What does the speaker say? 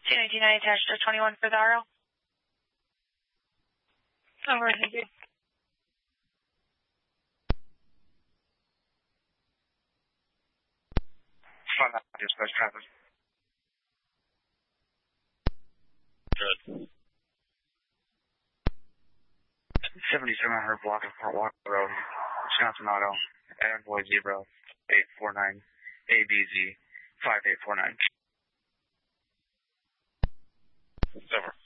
299 attached to 21 for the RO. Over, thank you. Fun, dispatch traffic. Good. 7700 block of Port Walker Road, Wisconsin Auto, Envoy 0849, ABZ 5849. Over.